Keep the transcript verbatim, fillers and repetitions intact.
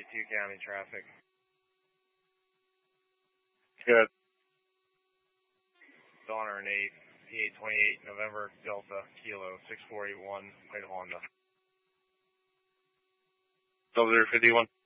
two County traffic. Good. Donner and eight, P eight twenty-eight, November, Delta, Kilo, six four eight one, White Honda. Double zero fifty one.